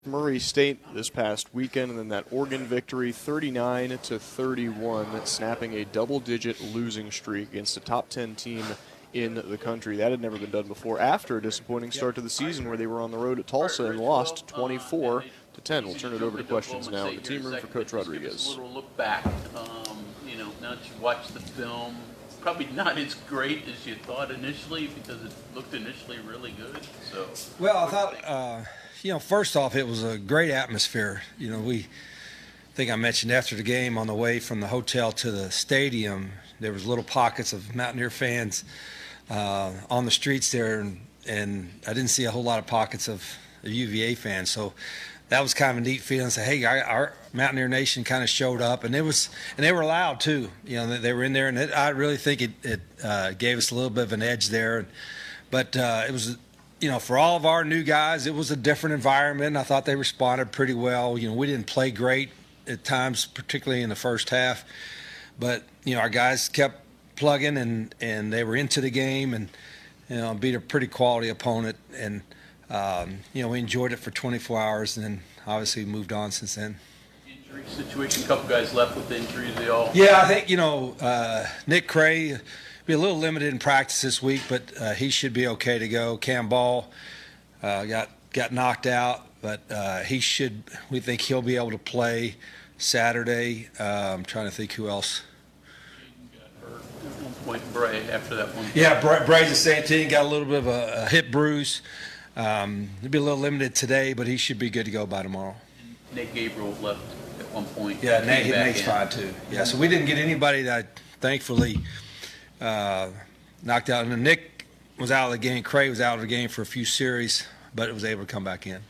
Murray State this past weekend, and then that Oregon victory 39-31, snapping a double-digit losing streak against a top 10 team in the country. That had never been done before after a disappointing start to the season where they were on the road at Tulsa and lost 24-10. We'll turn it over to questions now in the team room for Coach Rodriguez. A little look back, now that you watch the film, probably not as great as you thought initially because it looked initially really good. So, well, I thought, first off, it was a great atmosphere. I think I mentioned after the game on the way from the hotel to the stadium, there was little pockets of Mountaineer fans on the streets there, and I didn't see a whole lot of pockets of UVA fans. So that was kind of a neat feeling. Say, hey, our Mountaineer Nation kind of showed up, and they were loud too. They were in there, and I really think it gave us a little bit of an edge there. But it was, for all of our new guys, it was a different environment. I thought they responded pretty well. We didn't play great at times, particularly in the first half, but our guys kept plugging, and they were into the game, and beat a pretty quality opponent, and we enjoyed it for 24 hours, and then obviously moved on since then. Injury situation, a couple guys left with injuries. They all. Yeah, I think Nick Cray be a little limited in practice this week, but he should be okay to go. Cam Ball got knocked out, but we think he'll be able to play Saturday. I'm trying to think who else. Bray after that one. Yeah, Bray's the same thing. Got a little bit of a hip bruise. He'll be a little limited today, but he should be good to go by tomorrow. And Nate Gabriel left at one point. Yeah, Nate's fine too. Yeah, so we didn't get anybody that thankfully knocked out. And Nick was out of the game. Cray was out of the game for a few series, but it was able to come back in.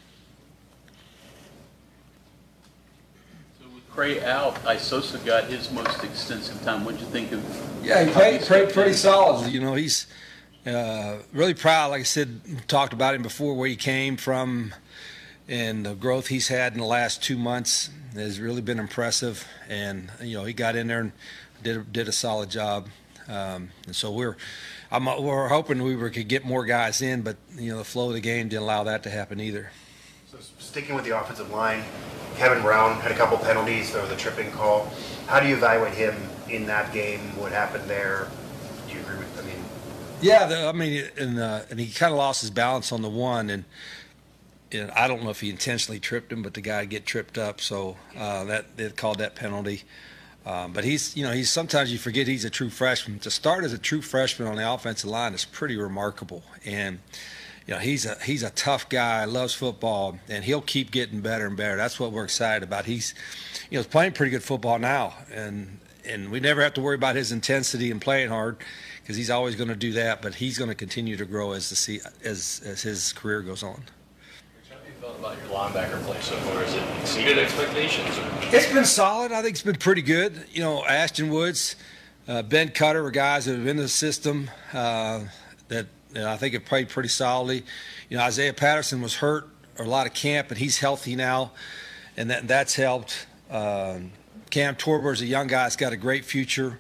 Cray out, Isosa got his most extensive time. What did you think of? Yeah, he played pretty solid. He's really proud. Like I said, talked about him before, where he came from, and the growth he's had in the last 2 months has really been impressive. And he got in there and did a solid job. And so we're hoping we could get more guys in, but the flow of the game didn't allow that to happen either. So sticking with the offensive line, Kevin Brown had a couple penalties. There was a tripping call. How do you evaluate him in that game? What happened there? Do you agree with? Yeah, and he kind of lost his balance on the one, and I don't know if he intentionally tripped him, but the guy get tripped up, so that they called that penalty. But he's sometimes you forget he's a true freshman. To start as a true freshman on the offensive line is pretty remarkable, and he's a tough guy, loves football, and he'll keep getting better and better. That's what we're excited about. He's playing pretty good football now, and we never have to worry about his intensity and playing hard, because he's always going to do that. But he's going to continue to grow as his career goes on. How do you feel about your linebacker play so far? Has it exceeded expectations? It's been solid. I think it's been pretty good. Ashton Woods, Ben Cutter are guys that have been in the system that I think have played pretty solidly. Isaiah Patterson was hurt a lot of camp, and he's healthy now, and that's helped. Cam Torber's a young guy that's got a great future.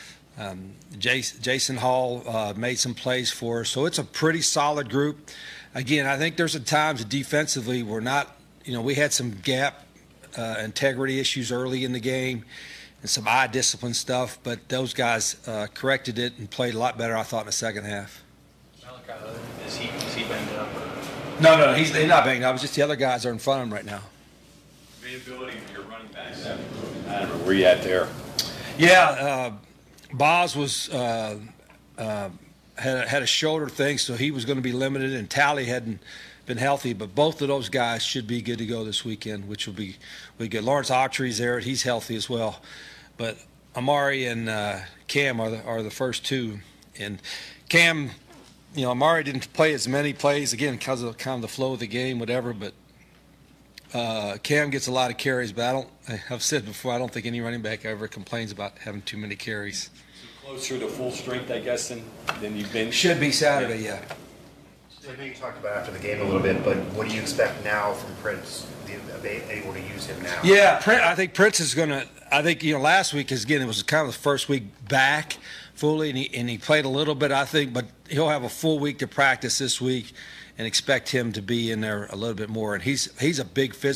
Jason Hall made some plays for us. So it's a pretty solid group. Again, I think there's times defensively we're not, we had some gap integrity issues early in the game and some eye discipline stuff, but those guys corrected it and played a lot better, I thought, in the second half. Is he banged up? No, he's not banged up. It's just the other guys are in front of him right now. Availability of your running backs. Where you at there? Yeah, Boz was had a shoulder thing, so he was going to be limited, and Tally hadn't been healthy. But both of those guys should be good to go this weekend, which will be good. Lawrence Autry's there; he's healthy as well. But Amari and Cam are the first two, and Cam. Amari didn't play as many plays, again, because of kind of the flow of the game, whatever, but Cam gets a lot of carries, but I've said before, I don't think any running back ever complains about having too many carries. So closer to full strength, I guess, than you've been? Should be Saturday, yeah. So I know you talked about after the game a little bit, but what do you expect now from Prince, able to use him now? Yeah, I think Prince is going to – I think, last week, again, it was kind of the first week back fully, and he played a little bit, I think, but he'll have a full week to practice this week, and expect him to be in there a little bit more. And he's a big physical